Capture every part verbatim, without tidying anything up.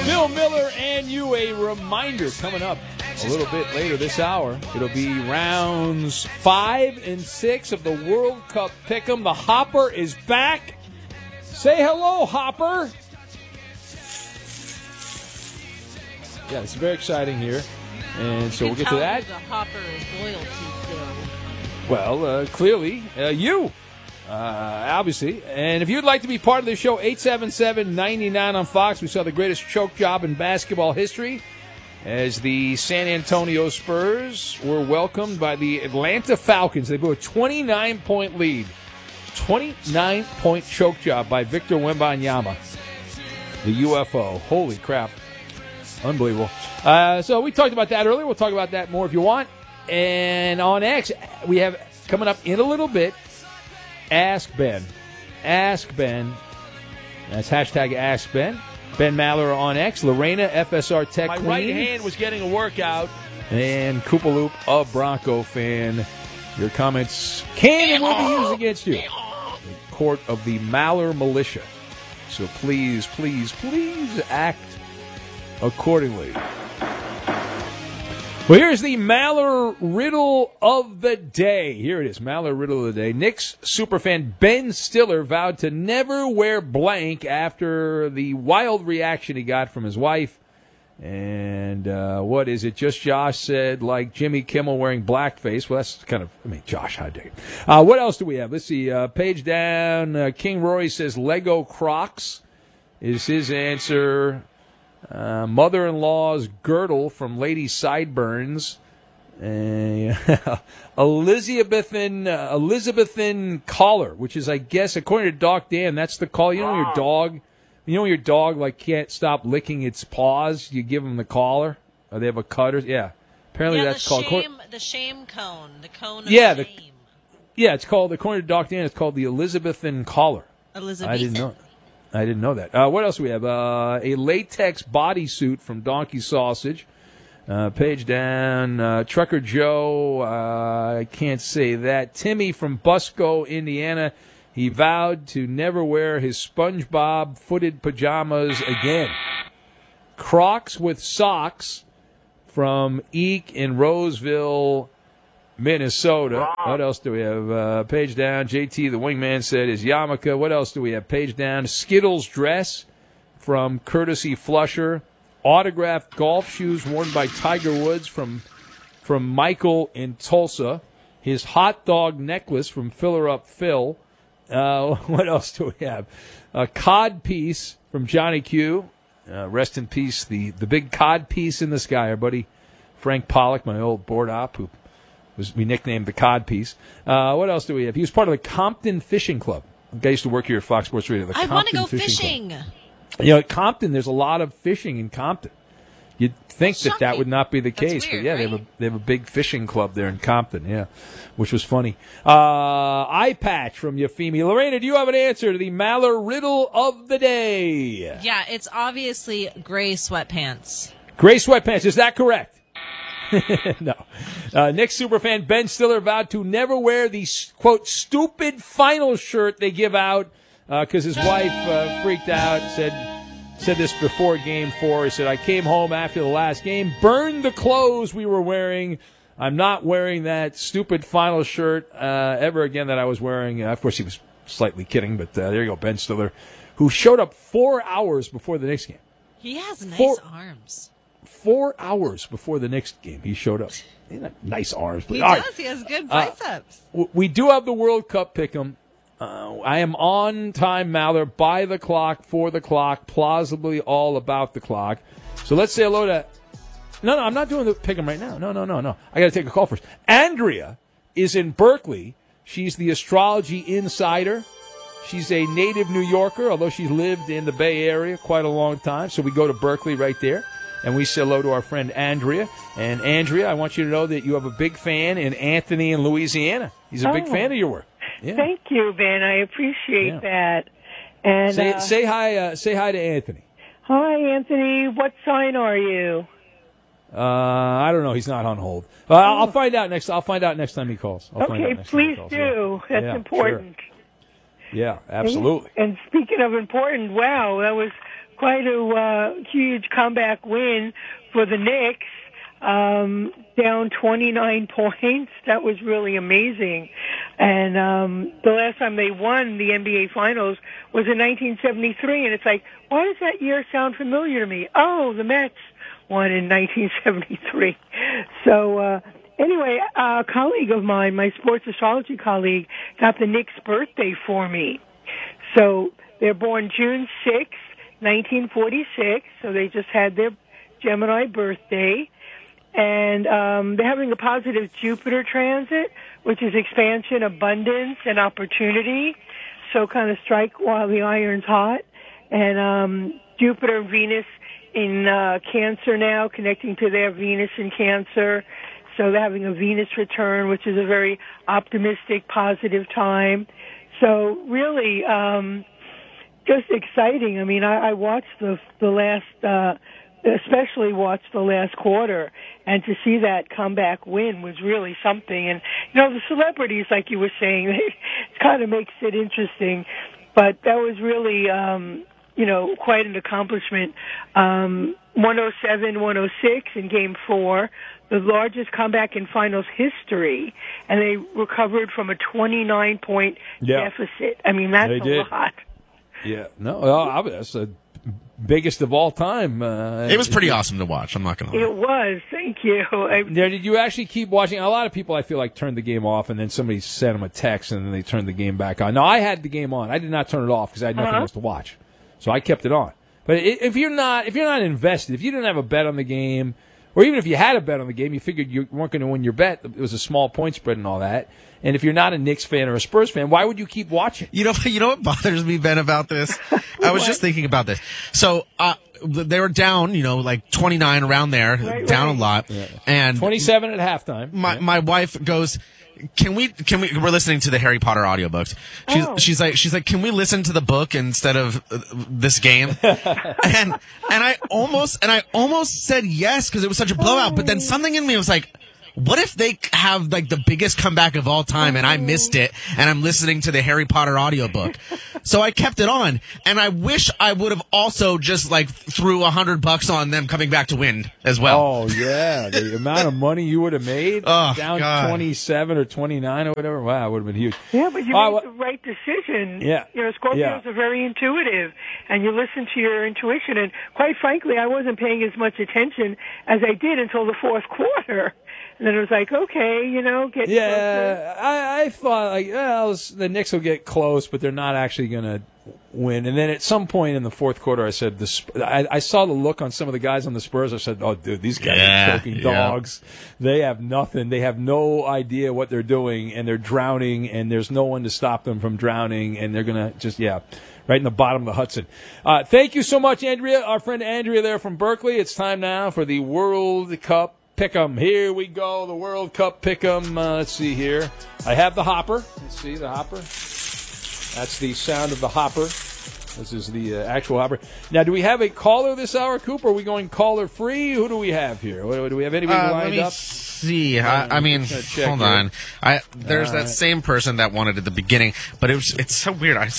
Bill Miller and you, a reminder coming up a little bit later this hour. It'll be rounds five and six of the World Cup Pick'em. The Hopper is back. Say hello, Hopper. Yeah, it's very exciting here. And so we'll get to that. The Hopper is loyalty still. Well, uh, clearly, uh, you. Uh, obviously. And if you'd like to be part of the show, eight seven seven, nine nine on Fox. We saw the greatest choke job in basketball history as the San Antonio Spurs were welcomed by the Atlanta Falcons. They blew a twenty-nine point lead. twenty-nine point choke job by Victor Wembanyama, the U F O. Holy crap. Unbelievable. Uh, so we talked about that earlier. We'll talk about that more if you want. And on X, we have coming up in a little bit, Ask Ben. Ask Ben. That's hashtag Ask Ben. Ben Maller on X. Lorena, F S R Tech My Queen. right hand was getting a workout. And Koopaloop, a Bronco fan. Your comments can and will be used against you in court of the Maller militia. So please, please, please act accordingly. Well, here's the Maller riddle of the day. Here it is, Maller riddle of the day. Knicks superfan Ben Stiller vowed to never wear blank after the wild reaction he got from his wife. And uh, what is it? Just Josh said, like Jimmy Kimmel wearing blackface. Well, that's kind of, I mean, Josh, how dare you. Uh, what else do we have? Let's see. Uh, page down, uh, King Rory says Lego Crocs is his answer. Uh, mother-in-law's girdle from Lady Sideburns. Uh, Elizabethan uh, Elizabethan collar, which is, I guess, according to Doc Dan, that's the collar. You know when your dog, you know when your dog like can't stop licking its paws, you give them the collar, or they have a cutter. Yeah, apparently yeah, that's the called. Shame, the shame cone, the cone of yeah, shame. The, yeah, it's called. According to Doc Dan, it's called the Elizabethan collar. Elizabethan. I didn't know. I didn't know that. Uh, what else do we have? Uh, a latex bodysuit from Donkey Sausage. Uh, page down. Uh, Trucker Joe. Uh, I can't say that. Timmy from Busco, Indiana. He vowed to never wear his SpongeBob footed pajamas again. Crocs with socks from Eek in Roseville, Minnesota. What else do we have? Uh, page down. J T, the wingman, said his yarmulke. What else do we have? Page down. Skittles dress from Courtesy Flusher. Autographed golf shoes worn by Tiger Woods from from Michael in Tulsa. His hot dog necklace from Filler Up Phil. Uh, what else do we have? A cod piece from Johnny Q. Uh, rest in peace, the, the big cod piece in the sky. Our buddy Frank Pollock, my old board op, who was we nicknamed the Cod Piece. Uh, what else do we have? He was part of the Compton Fishing Club. The guy used to work here at Fox Sports Radio. The I want to go fishing. fishing. You know, at Compton, there's a lot of fishing in Compton. You'd think that that would not be the case, weird, but yeah, right? they have a they have a big fishing club there in Compton. Yeah, which was funny. Uh, eye patch from Yafimi. Lorena, do you have an answer to the Maller riddle of the day? Yeah, it's obviously gray sweatpants. Gray sweatpants. Is that correct? No. Uh, Knicks superfan Ben Stiller vowed to never wear the, quote, stupid final shirt they give out because uh, his wife uh, freaked out, said said this before game four. He said, I came home after the last game, burned the clothes we were wearing. I'm not wearing that stupid final shirt uh, ever again that I was wearing. Uh, of course, he was slightly kidding, but uh, there you go, Ben Stiller, who showed up four hours before the Knicks game. He has nice Four- arms. Four hours before the Knicks game, he showed up. Nice arms. He All does. right. He has good Uh, biceps. w- we do have the World Cup pick'em. Uh, I am on time, Maller, by the clock, for the clock, plausibly all about the clock. So let's say hello to... No, no, I'm not doing the pick'em right now. No, no, no, no. I got to take a call first. Andrea is in Berkeley. She's the astrology insider. She's a native New Yorker, although she's lived in the Bay Area quite a long time. So we go to Berkeley right there. And we say hello to our friend Andrea. And Andrea, I want you to know that you have a big fan in Anthony in Louisiana. He's a oh, big fan of your work. Yeah. Thank you, Ben. I appreciate Yeah. that. And Say, uh, say hi. Uh, say hi to Anthony. hi, Anthony. What sign are you? Uh, I don't know. He's not on hold. Uh, I'll, I'll find out next. I'll find out next time he calls. I'll find out Okay, next time he please calls. do. Yeah. That's Yeah, important. sure. Yeah, absolutely. And speaking of important, wow, that was quite a uh, huge comeback win for the Knicks. Um, down twenty-nine points. That was really amazing. And um, the last time they won the N B A Finals was in nineteen seventy-three. And it's like, why does that year sound familiar to me? Oh, the Mets won in nineteen seventy-three. So uh, anyway, a colleague of mine, my sports astrology colleague, got the Knicks' birthday for me. So they're born June sixth, nineteen forty-six. So they just had their Gemini birthday. And um, they're having a positive Jupiter transit, which is expansion, abundance, and opportunity. So kind of strike while the iron's hot. And um, Jupiter and Venus in uh, Cancer now, connecting to their Venus in Cancer. So they're having a Venus return, which is a very optimistic, positive time. So really, um, just exciting. I mean, I, I watched the the last. Uh, especially watched the last quarter, and to see that comeback win was really something. And, you know, the celebrities, like you were saying, it kind of makes it interesting, but that was really, um, you know, quite an accomplishment. Um, one oh seven one oh six in game four, the largest comeback in finals history, and they recovered from a twenty-nine point yeah. deficit. I mean, that's they a did. lot. Yeah, no, well, that's a biggest of all time. Uh, it was pretty it, awesome to watch. I'm not going to lie. It was. Thank you. I, now, did you actually keep watching? A lot of people, I feel like, turned the game off, and then somebody sent them a text, and then they turned the game back on. No, I had the game on. I did not turn it off because I had nothing uh-huh. else to watch, so I kept it on. But if you're not, if you're not invested, if you didn't have a bet on the game, or even if you had a bet on the game, you figured you weren't going to win your bet. It was a small point spread and all that. And if you're not a Knicks fan or a Spurs fan, why would you keep watching? You know, you know what bothers me, Ben, about this? I was just thinking about this. So, uh, they were down, you know, like twenty-nine around there, right, down right. a lot. Yeah. And twenty-seven at halftime. My yeah. my wife goes, Can we, can we, we're listening to the Harry Potter audiobooks. She's, Oh. she's like, she's like, can we listen to the book instead of uh, this game? and, and I almost, and I almost said yes because it was such a blowout, but then something in me was like, what if they have like the biggest comeback of all time and I missed it and I'm listening to the Harry Potter audiobook? So I kept it on, and I wish I would have also just like threw a hundred bucks on them coming back to win as well. Oh yeah, the amount of money you would have made Oh, down God. twenty-seven or twenty-nine or whatever. Wow, it would have been huge. Yeah, but you Oh, made well- the right decision. Yeah. You know, Scorpios Yeah. are very intuitive, and you listen to your intuition. And quite frankly, I wasn't paying as much attention as I did until the fourth quarter. And then it was like, okay, you know, get Yeah, I, I thought like, well, the Knicks will get close, but they're not actually going to win. And then at some point in the fourth quarter, I said, the Sp- I, I saw the look on some of the guys on the Spurs. I said, oh, dude, these guys Yeah, are choking yeah. dogs. They have nothing. They have no idea what they're doing, and they're drowning, and there's no one to stop them from drowning, and they're going to just, yeah, right in the bottom of the Hudson. Uh, thank you so much, Andrea, our friend Andrea there from Berkeley. It's time now for the World Cup Pick'em. Here we go, the World Cup Pick'em. Uh, let's see here. I have the hopper. Let's see, the hopper. That's the sound of the hopper. This is the uh, actual hopper. Now, do we have a caller this hour, Cooper? Are we going caller free? Who do we have here? What, do we have anybody Uh, lined let me up? see. I, I mean, Just gonna check hold here. on. I there's All that right. same person that wanted at the beginning, but it was it's so weird. I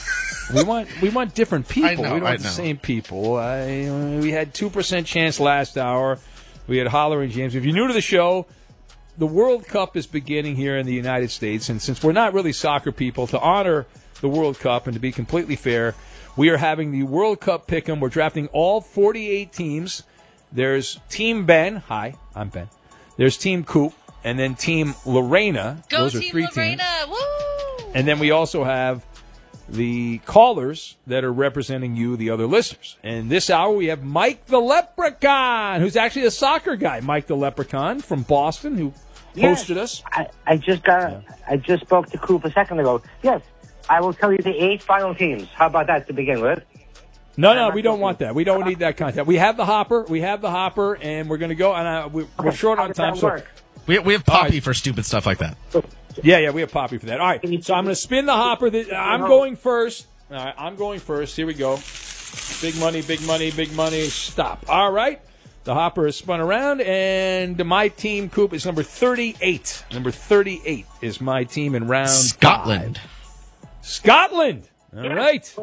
We want we want different people. I know, we don't I want the know. same people. I, we had two percent chance last hour. We had Holler and James. If you're new to the show, the World Cup is beginning here in the United States, and since we're not really soccer people, to honor the World Cup and to be completely fair, we are having the World Cup Pick'em. We're drafting all forty-eight teams. There's Team Ben. Hi, I'm Ben. There's Team Coop, and then Team Lorena. Go Those are Team three Lorena! teams. Woo! And then we also have the callers that are representing you, the other listeners. And this hour we have Mike the Leprechaun, who's actually a soccer guy. Mike the Leprechaun from Boston, who Yes. hosted us. I, I just got. I just spoke to Coop a second ago. Yes, I will tell you the eight final teams. How about that to begin with? No, no, we don't want that. We don't need that content. We have the hopper. We have the hopper, and we're going to go. And uh, we, we're short How on does time, that so work? we we have All Poppy right. for stupid stuff like that. yeah, yeah, we have Poppy for that. All right, so I'm going to spin the hopper. That, I'm going first. All right, I'm going first. Here we go. Big money, big money, big money. Stop. All right. The hopper is spun around, and my team, Coop, is number thirty-eight. Number thirty-eight is my team in round Scotland. five. Scotland. All right.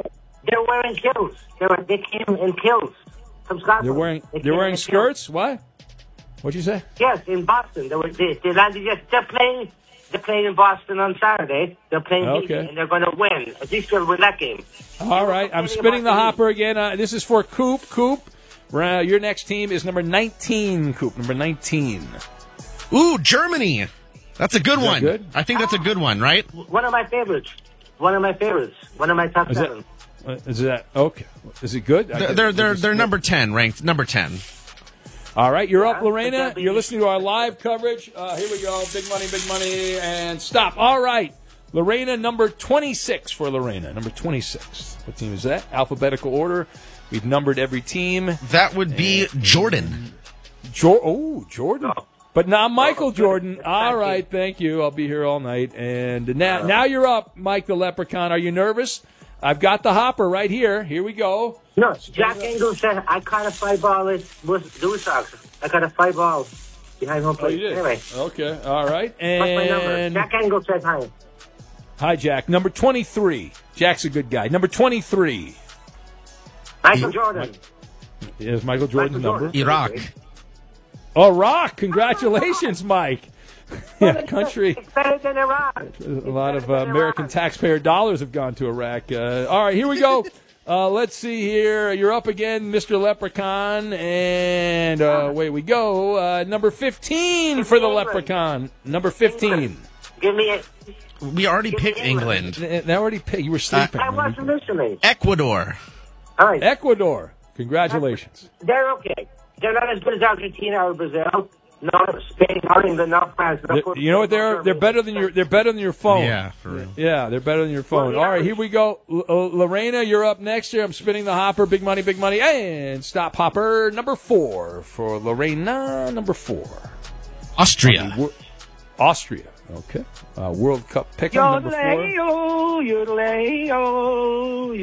They're wearing kilts. They're, they came in kilts from Scotland. They're wearing They they're came wearing in skirts. What? What'd you say? Yes, in Boston. They, were, they, they landed yes. They're playing. They're playing in Boston on Saturday. They're playing Okay. Heat, and they're going to win. At least they'll win that game. All right, I'm spinning the hopper again. Uh, this is for Coop. Coop, uh, your next team is number nineteen. Coop, number nineteen. Ooh, Germany. That's a good Is that one. good? I think that's a good one, right? One of my favorites. One of my favorites. One of my top Is that, seven. uh, is that okay? Is it good? I They're get- they're they're, just- they're number ten, ranked number ten. All right, you're up, Yeah, Lorena. that'd be- You're listening to our live coverage. Uh, here we go. Big money, big money, and stop. All right, Lorena, number twenty-six for Lorena. Number twenty-six. What team is that? Alphabetical order. We've numbered every team. That would be Jordan. Jor- oh, Jordan. No. But not Michael Oh, Jordan. thank All you. right, thank you. I'll be here all night. And now, now you're up, Mike the Leprechaun. Are you nervous? I've got the hopper right here. Here we go. No, Jack Engel said I caught a fly ball at Blue Sox. I caught a fly ball behind home Oh, plate. you did. Anyway, Okay. All right. what's my number? And Jack Engel said hi. hi, Jack. Number twenty-three. Jack's a good guy. Number twenty-three. Michael Jordan. Is Michael Jordan's Michael number? Jordan. Iraq. Oh, Rock. Congratulations, Mike. Yeah, country. It's better than Iraq. A lot of uh, American taxpayer dollars have gone to Iraq. Uh, all right, here we go. Uh, let's see here. You're up again, Mister Leprechaun. And uh, away we go. Uh, number fifteen for the Leprechaun. Number fifteen. Give me a. We already picked England. They already paid. You were sleeping. I wasn't listening. Ecuador. All right. Ecuador. Congratulations. They're okay. They're not as good as Argentina or Brazil. No, Spain, or England, no France. No They're- you know what? They're they're better than your they're better than your phone. Yeah, for real. Yeah, they're better than your phone. Well, All right, yeah. here we go. L- uh, Lorena, you're up next here. I'm spinning the hopper. Big money, big money, and stop hopper number four for Lorena. Number four, Austria. Wo- Austria. Okay, uh, World Cup pick 'em, number four. Yodelay-o, yodelay-o,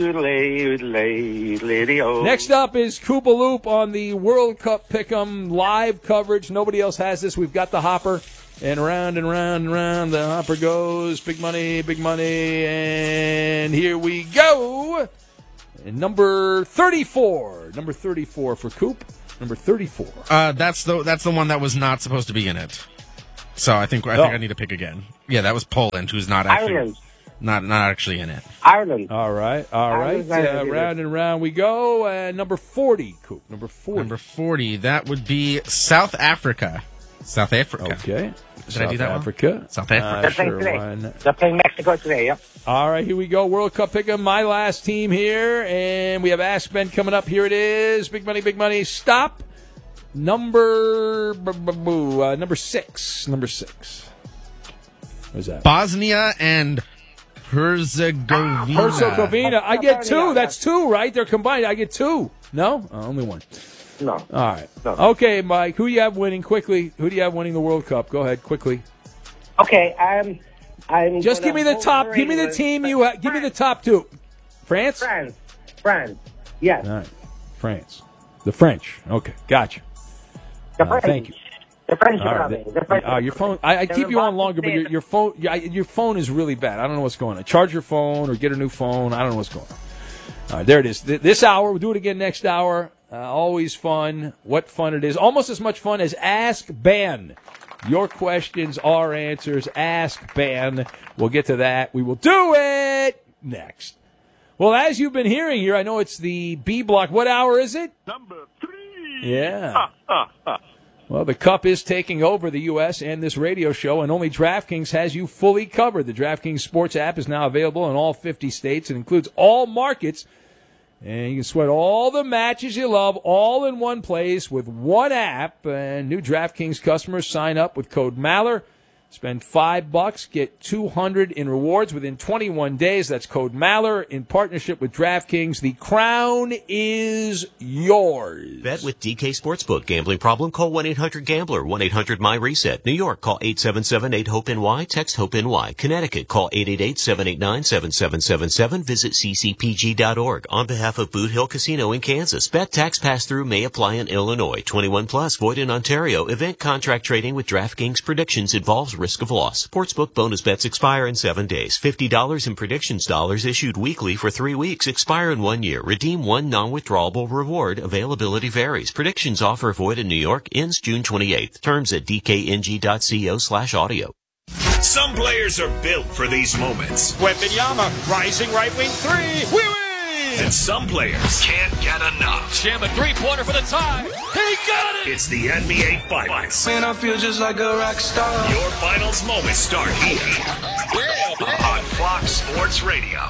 yodelay, yodelay-o. Next up is Koopa Loop on the World Cup Pick'em live coverage. Nobody else has this. We've got the hopper, and round and round and round the hopper goes. Big money, big money, and here we go. And number thirty-four, number thirty-four for Coop. Number thirty-four. Uh, that's the that's the one that was not supposed to be in it. So I think I think Oh. I need to pick again. Yeah, that was Poland, who's not actually Ireland. not not actually in it. Ireland. All right, all right. was not Uh, gonna do round and round we go. And number forty, Coop. Number forty. Number forty, that would be South Africa. South Africa. Okay. Did South I do that one? Africa. South Africa. Uh, They're playing sure, today. why not? They're playing Mexico today, yep. All right, here we go. World Cup Pick'em, my last team here, and we have Ask Ben coming up. Here it is. Big money, big money. Stop. Number b- b- boo, uh, number six. Number six. What is that? Bosnia and Herzegovina. Herzegovina. I get two. That's two, right? They're combined. I get two. No, oh, only one. No. All right. No. Okay, Mike. Who do you have winning quickly? Who do you have winning the World Cup? Go ahead, quickly. Okay, I'm. I'm Just give me the gonna top. vote for Give me the England. team. You ha- give me the top two. France. France. France. Yes. All right. France. The French. Okay, gotcha. The Uh, French. thank you. The French All are right. coming. The French. Uh, your phone. I, I They're keep you on about longer, to but your, say your phone. Your, your phone is really bad. I don't know what's going on. Charge your phone or get a new phone. I don't know what's going on. All right, there it is. Th- This hour. We'll do it again next hour. Uh, always fun. What fun it is. Almost as much fun as Ask Ben. Your questions, our answers. Ask Ben. We'll get to that. We will do it next. Well, as you've been hearing here, I know it's the B block. What hour is it? Number three. Yeah. Well, the Cup is taking over the U S and this radio show, and only DraftKings has you fully covered. The DraftKings Sports app is now available in all fifty states. It includes all markets, and you can sweat all the matches you love all in one place with one app. And new DraftKings customers sign up with code Maller. Spend five bucks, get two hundred in rewards within twenty-one days. That's code Maller in partnership with DraftKings. The crown is yours. Bet with D K Sportsbook. Gambling problem? Call one eight hundred gambler. one eight hundred my reset. New York, call eight seven seven eight hope N Y. Text HOPE-N Y. Connecticut, call eight eight eight seven eight nine seven seven seven seven. Visit c c p g dot org. On behalf of Boot Hill Casino in Kansas, bet tax pass-through may apply in Illinois. twenty-one plus, void in Ontario. Event contract trading with DraftKings predictions involves risk of loss. Sportsbook bonus bets expire in seven days. fifty dollars in predictions dollars issued weekly for three weeks. Expire in one year. Redeem one non-withdrawable reward. Availability varies. Predictions offer void in New York. Ends June twenty-eighth. Terms at dkng.co slash audio. Some players are built for these moments. Wembanyama, rising right wing three. We win! And some players can't get enough. Jam a three-pointer for the tie. He got it! It's the N B A Finals. Man, I feel just like a rock star. Your finals moments start here on Fox Sports Radio.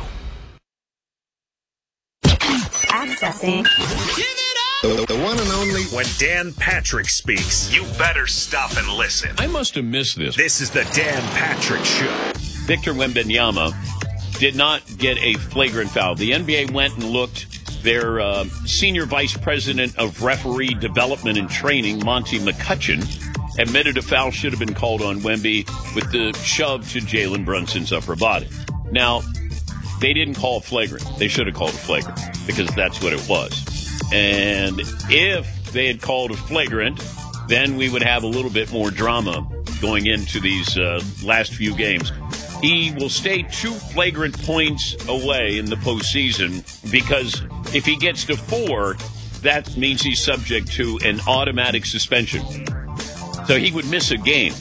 Accessing. Give it up! The, the one and only. When Dan Patrick speaks, you better stop and listen. I must have missed this. This is the Dan Patrick Show. Victor Wembanyama did not get a flagrant foul. The N B A went and looked. Their uh, senior vice president of referee development and training, Monty McCutcheon, admitted a foul should have been called on Wemby with the shove to Jalen Brunson's upper body. Now, they didn't call it flagrant. They should have called it flagrant because that's what it was. And if they had called it flagrant, then we would have a little bit more drama going into these uh, last few games. He will stay two flagrant points away in the postseason because if he gets to four, that means he's subject to an automatic suspension. So he would miss a game.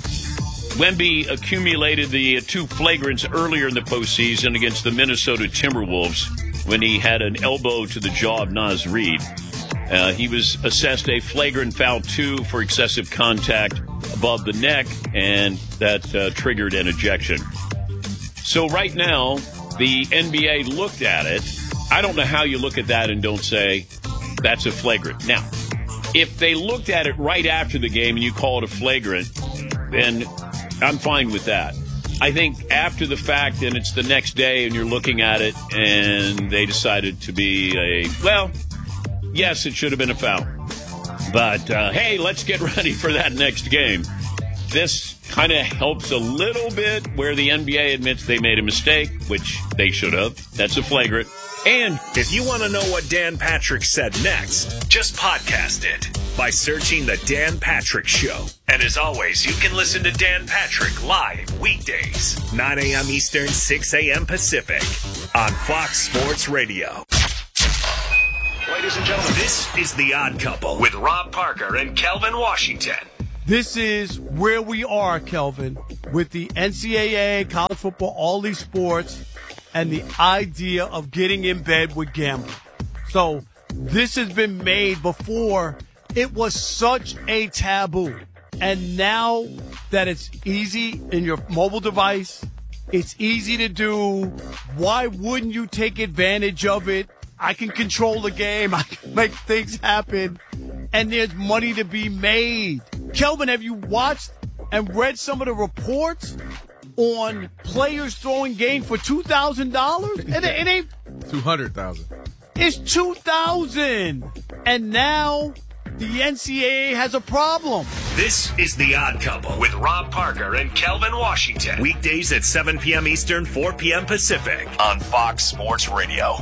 Wemby accumulated the two flagrants earlier in the postseason against the Minnesota Timberwolves when he had an elbow to the jaw of Naz Reid. Uh, he was assessed a flagrant foul two for excessive contact above the neck, and that uh, triggered an ejection. So right now, the N B A looked at it. I don't know how you look at that and don't say that's a flagrant. Now, if they looked at it right after the game and you call it a flagrant, then I'm fine with that. I think after the fact and it's the next day and you're looking at it and they decided to be a, well, yes, it should have been a foul. But, uh, hey, let's get ready for that next game. This kind of helps a little bit where the N B A admits they made a mistake, which they should have. That's a flagrant. And if you want to know what Dan Patrick said next, just podcast it by searching The Dan Patrick Show. And as always, you can listen to Dan Patrick live weekdays, nine a.m. Eastern, six a.m. Pacific on Fox Sports Radio. Ladies and gentlemen, this is The Odd Couple with Rob Parker and Kelvin Washington. This is where we are, Kelvin, with the N C double A, college football, all these sports, and the idea of getting in bed with gambling. So this has been made before. It was such a taboo. And now that it's easy in your mobile device, it's easy to do. Why wouldn't you take advantage of it? I can control the game. I can make things happen. And there's money to be made. Kelvin, have you watched and read some of the reports on players throwing games for two thousand dollars? It, it ain't two hundred thousand dollars. It's two thousand dollars. And now the N C double A has a problem. This is The Odd Couple with Rob Parker and Kelvin Washington. Weekdays at seven p.m. Eastern, four p.m. Pacific on Fox Sports Radio.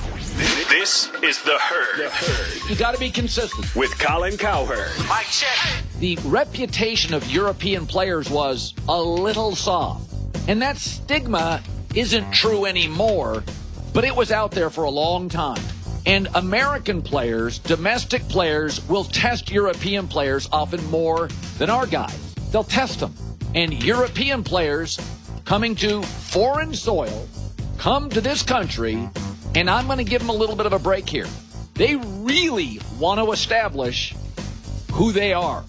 This is The Herd. The Herd. You got to be consistent. With Colin Cowherd. Mike check. The reputation of European players was a little soft. And that stigma isn't true anymore, but it was out there for a long time. And American players, domestic players, will test European players often more than our guys. They'll test them. And European players coming to foreign soil come to this country, and I'm going to give them a little bit of a break here. They really want to establish who they are.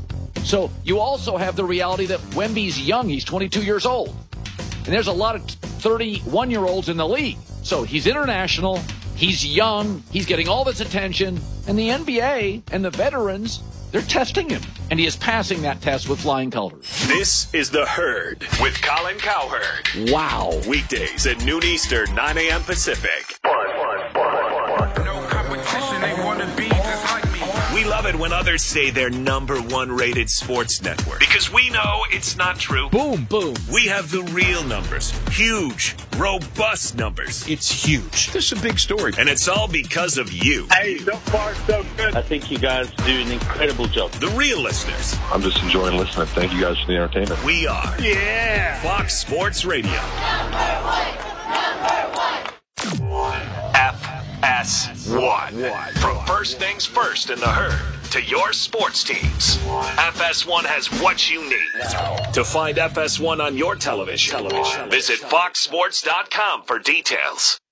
So you also have the reality that Wemby's young. He's twenty-two years old. And there's a lot of thirty-one-year-olds in the league. So he's international. He's young. He's getting all this attention. And the N B A and the veterans, they're testing him. And he is passing that test with flying colors. This is The Herd with Colin Cowherd. Wow. Weekdays at noon Eastern, nine a.m. Pacific. No competition, they want to be just like me. We love it it when others say they're number one rated sports network. Because we know it's not true. Boom, boom. We have the real numbers. Huge, robust numbers. It's huge. This is a big story. And it's all because of you. Hey, so far so good. I think you guys do an incredible job. The real listeners. I'm just enjoying listening. Thank you guys for the entertainment. We are. Yeah. Fox Sports Radio. Number one. Number one. F S one. From first things first in the herd to your sports teams. F S one has what you need. To find F S one on your television, television. visit fox sports dot com for details.